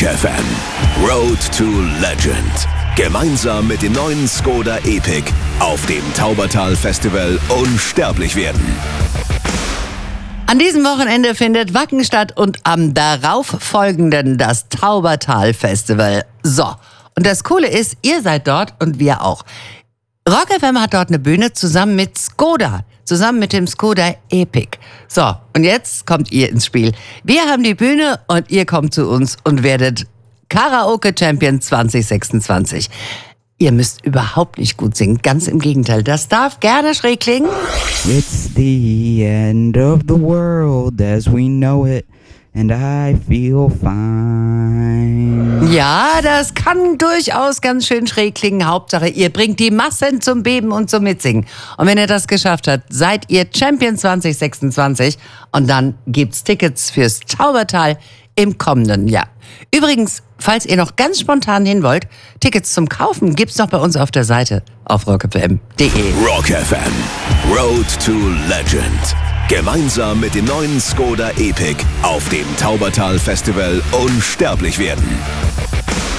Rock FM, Road to Legend. Gemeinsam mit dem neuen Skoda Epic auf dem Taubertal Festival unsterblich werden. An diesem Wochenende findet Wacken statt und am darauffolgenden das Taubertal Festival. So, und das Coole ist, ihr seid dort und wir auch. Rock FM hat dort eine Bühne zusammen mit Skoda, zusammen mit dem Skoda Epic. So, und jetzt kommt ihr ins Spiel. Wir haben die Bühne und ihr kommt zu uns und werdet Karaoke Champion 2026. Ihr müsst überhaupt nicht gut singen, ganz im Gegenteil. Das darf gerne schräg klingen. It's the end of the world as we know it. And I feel fine. Ja, das kann durchaus ganz schön schräg klingen. Hauptsache, ihr bringt die Massen zum Beben und zum Mitsingen. Und wenn ihr das geschafft habt, seid ihr Champion 2026. Und dann gibt's Tickets fürs Taubertal im kommenden Jahr. Übrigens, falls ihr noch ganz spontan hin wollt, Tickets zum Kaufen gibt's noch bei uns auf der Seite auf rockfm.de. Rock FM, Road to Legend. Gemeinsam mit dem neuen Skoda Epic auf dem Taubertal Festival unsterblich werden.